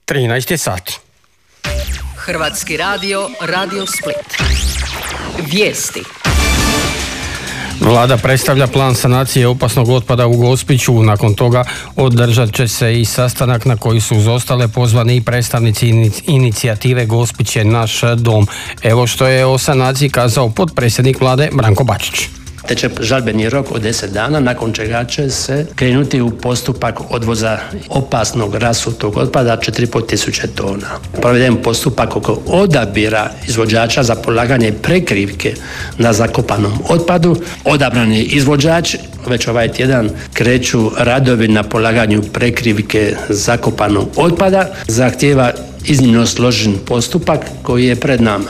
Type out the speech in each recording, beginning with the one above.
13 sati. Hrvatski radio, Radio Split. Vijesti. Vlada predstavlja plan sanacije opasnog otpada u Gospiću. Nakon toga održat će se i sastanak na koji su uz ostale pozvani i predstavnici inicijative Gospić je naš dom. Evo što je o sanaciji kazao potpredsjednik Vlade Branko Bačić. Teče žalbeni rok od 10 dana, nakon čega će se krenuti u postupak odvoza opasnog rasutog otpada 4.500 tona. Proveden postupak oko odabira izvođača za polaganje prekrivke na zakopanom otpadu. Odabrani izvođač, već ovaj tjedan kreću radovi na polaganju prekrivke zakopanog otpada, zahtijeva iznimno složen postupak koji je pred nama.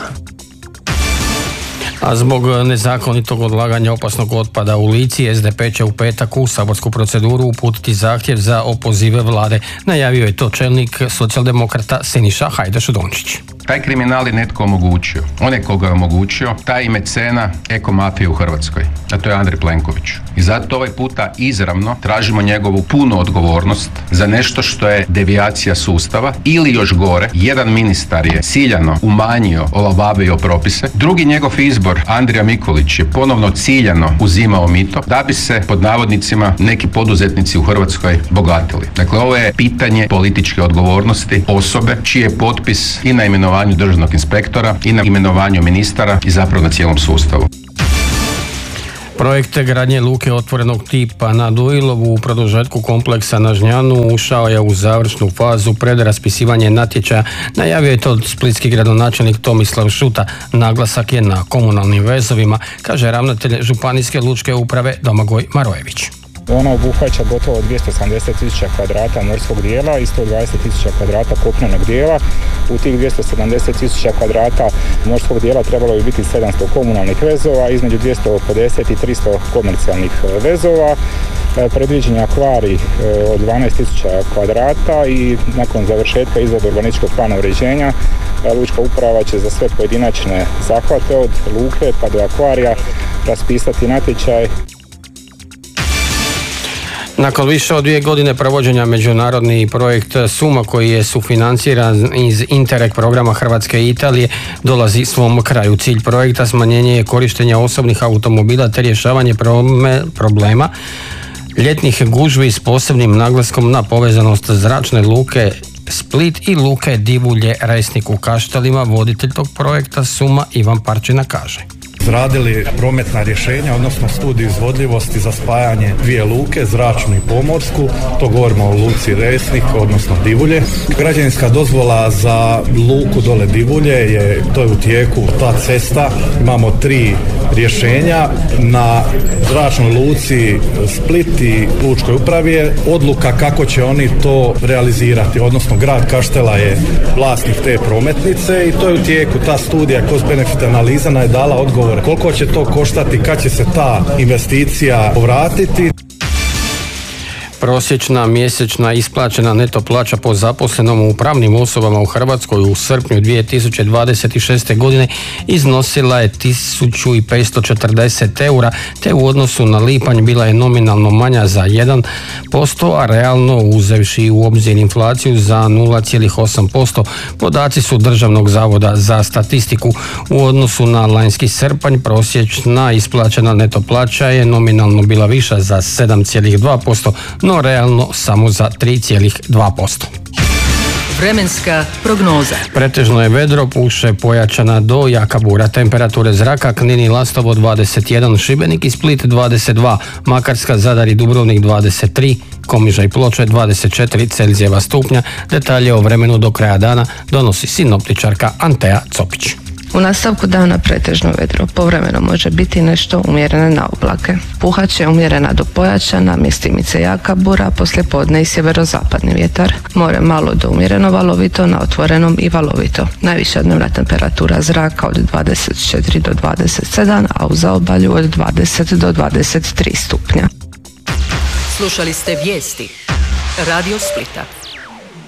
A zbog nezakonitog odlaganja opasnog otpada u Lici, SDP će u petak u saborsku proceduru uputiti zahtjev za opozive vlade. Najavio je to čelnik socijaldemokrata Siniša Hajdaš-Dončić. Taj kriminal je netko omogućio. On je koga je omogućio, taj mecena ekomafije u Hrvatskoj. A to je Andrej Plenković. I zato ovaj puta izravno tražimo njegovu punu odgovornost za nešto što je devijacija sustava ili još gore, jedan ministar je ciljano umanjio, olabavio propise, drugi njegov izbor, Andrija Mikulić, je ponovno ciljano uzimao mito da bi se, pod navodnicima, neki poduzetnici u Hrvatskoj bogatili. Dakle, ovo je pitanje političke odgovornosti osobe čiji je potpis i na imenovanju državnog inspektora i na imenovanju ministara i zapravo na cijelom sustavu. Projekt gradnje luke otvorenog tipa na Duilovu u produžetku kompleksa na Žnjanu ušao je u završnu fazu pred raspisivanje natječaja. Najavio je to splitski gradonačelnik Tomislav Šuta. Naglasak je na komunalnim vezovima, kaže ravnatelj Županijske lučke uprave Domagoj Marojević. Ona obuhvaća gotovo 270.000 kvadrata morskog dijela i 120.000 kvadrata kopnenog dijela. U tih 270.000 kvadrata morskog dijela trebalo bi biti 700 komunalnih vezova, između 250 i 300 komercijalnih vezova. Predviđen je akvarij od 12.000 kvadrata i nakon završetka izrade urbanističkog plana uređenja lučka uprava će za sve pojedinačne zahvate od luke pa do akvarija raspisati natječaj. Nakon više od 2 godine provođenja međunarodni projekt Suma koji je sufinanciran iz Interreg programa Hrvatske i Italije dolazi svom kraju. Cilj projekta smanjenje je korištenja osobnih automobila te rješavanje problema ljetnih gužvi s posebnim naglaskom na povezanost zračne luke Split i luke Divulje Resnik u Kaštelima. Voditelj tog projekta Suma Ivan Parčina kaže. Izradili prometna rješenja, odnosno studiju izvodljivosti za spajanje dvije luke, zračnu i pomorsku. To govorimo o luci Resnik, odnosno Divulje. Građevinska dozvola za luku dole Divulje to je u tijeku, ta cesta. Imamo 3 rješenja. Na zračnoj luci Split i lučkoj upravi je odluka kako će oni to realizirati, odnosno grad Kaštela je vlasnik te prometnice i to je u tijeku. Ta studija cost benefit analiza nam je dala odgovor koliko će to koštati, kad će se ta investicija povratiti. Prosječna mjesečna isplaćena neto plaća po zaposlenom u pravnim osobama u Hrvatskoj u srpnju 2026. godine iznosila je 1540 eura, te u odnosu na lipanj bila je nominalno manja za 1%, a realno uzevši u obzir inflaciju za 0,8%. Podaci su Državnog zavoda za statistiku. U odnosu na lanjski srpanj prosječna isplaćena neto plaća je nominalno bila viša za 7,2%, no realno samo za 3,2%. Vremenska prognoza. Pretežno je vedro, puše pojačana do jaka bura. Temperature zraka Knin i Lastovo 21, Šibenik i Split 22, Makarska, Zadar i Dubrovnik 23, Komiža i Ploče 24 Celzijeva stupnja. Detalje o vremenu do kraja dana donosi sinoptičarka Antea Copić. U nastavku dana pretežno vedro, povremeno može biti nešto umjerene na oblake. Puhat će umjerena do pojačana, mjestimice jaka bura, poslijepodne i sjeverozapadni vjetar. More malo do umjereno valovito, na otvorenom i valovito. Najviša dnevna temperatura zraka od 24 do 27, a u zaobalju od 20 do 23 stupnja. Slušali ste vijesti Radio Splita.